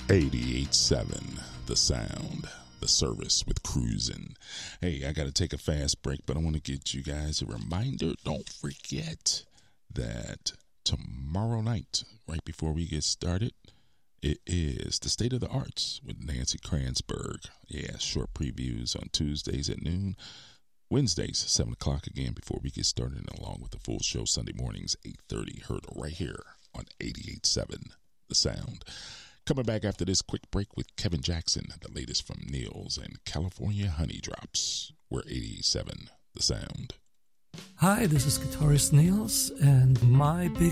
88.7 The Sound, the service with Cruisin'. Hey, I got to take a fast break, but I want to get you guys a reminder. Don't forget that tomorrow night, right before we get started, it is the State of the Arts with Nancy Kranzberg. Yeah, short previews on Tuesdays at noon. Wednesdays, 7 o'clock again before we get started, and along with the full show Sunday mornings, 8:30, heard right here on 88.7 The Sound. Coming back after this quick break with Kevin Jackson, the latest from Nils and California Honey Drops. We're 88.7 The Sound. Hi, this is guitarist Nils, and my big